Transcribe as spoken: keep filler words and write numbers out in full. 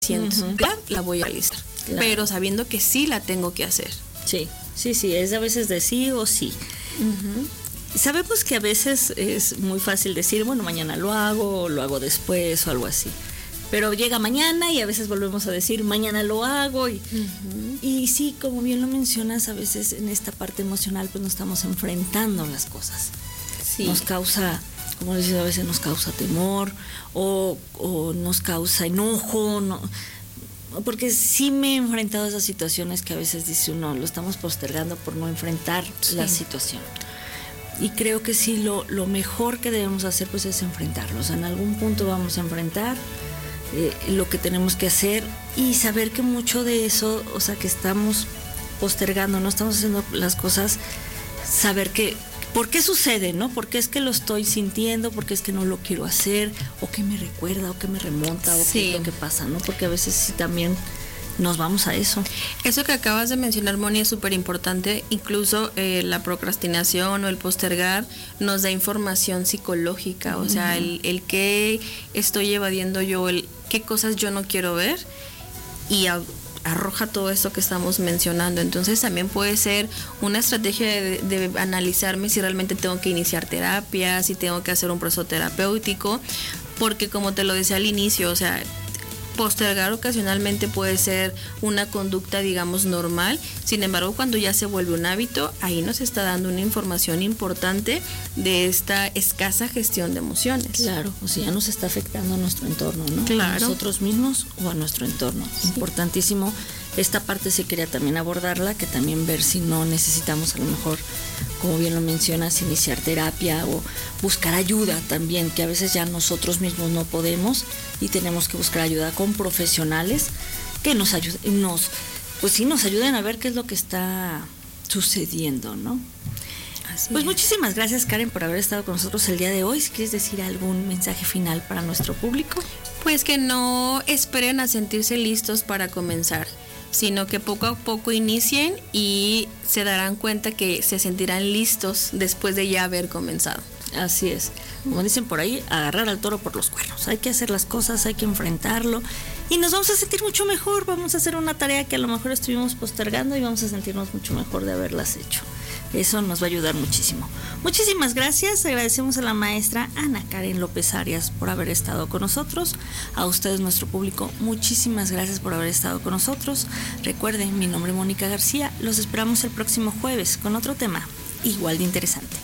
siento, Uh-huh. la, la voy a realizar, Claro. pero sabiendo que sí la tengo que hacer. Sí, sí, sí, es a veces de sí o sí. Uh-huh. Sabemos que a veces es muy fácil decir, bueno, mañana lo hago, o lo hago después o algo así. Pero llega mañana y a veces volvemos a decir, mañana lo hago. Y, Uh-huh. y sí, como bien lo mencionas, a veces en esta parte emocional pues nos estamos enfrentando las cosas. Sí. Nos causa, como dices, a veces nos causa temor o, o nos causa enojo, no, porque sí me he enfrentado a esas situaciones que a veces dice uno, lo estamos postergando por no enfrentar Sí. la situación. Y creo que sí, lo, lo mejor que debemos hacer pues es enfrentarlos. En algún punto vamos a enfrentar eh, lo que tenemos que hacer y saber que mucho de eso, o sea, que estamos postergando, no estamos haciendo las cosas, saber que por qué sucede, ¿no? ¿Por qué es que lo estoy sintiendo? ¿Por qué es que no lo quiero hacer? ¿O qué me recuerda? ¿O qué me remonta? ¿O Sí. qué es lo que pasa, ¿no? Porque a veces sí también nos vamos a eso. Eso que acabas de mencionar, Moni, es súper importante. Incluso eh, la procrastinación o el postergar nos da información psicológica. O sea, el, el qué estoy evadiendo yo, el qué cosas yo no quiero ver y a, arroja todo esto que estamos mencionando. Entonces también puede ser una estrategia de, de analizarme si realmente tengo que iniciar terapia, si tengo que hacer un proceso terapéutico, porque como te lo decía al inicio, o sea, postergar ocasionalmente puede ser una conducta, digamos, normal. Sin embargo, cuando ya se vuelve un hábito, ahí nos está dando una información importante de esta escasa gestión de emociones. Claro, o sea, ya nos está afectando a nuestro entorno, ¿no? Claro. A nosotros mismos o a nuestro entorno. Sí. Importantísimo. Esta parte sí quería también abordarla, que también ver si no necesitamos a lo mejor, como bien lo mencionas, iniciar terapia o buscar ayuda también, que a veces ya nosotros mismos no podemos y tenemos que buscar ayuda con profesionales que nos ayuden, nos, pues sí, nos ayuden a ver qué es lo que está sucediendo, ¿no? Así Pues es. muchísimas gracias, Karen, por haber estado con nosotros el día de hoy. Si quieres decir algún mensaje final para nuestro público. Pues que no esperen a sentirse listos para comenzar, sino que poco a poco inicien y se darán cuenta que se sentirán listos después de ya haber comenzado. Así es, como dicen por ahí, agarrar al toro por los cuernos. Hay que hacer las cosas, hay que enfrentarlo y nos vamos a sentir mucho mejor. Vamos a hacer una tarea que a lo mejor estuvimos postergando y vamos a sentirnos mucho mejor de haberlas hecho. Eso nos va a ayudar muchísimo. Muchísimas gracias, agradecemos a la maestra Ana Karen López Arias por haber estado con nosotros. A ustedes, nuestro público, muchísimas gracias por haber estado con nosotros. Recuerden, mi nombre es Mónica García, los esperamos el próximo jueves con otro tema igual de interesante.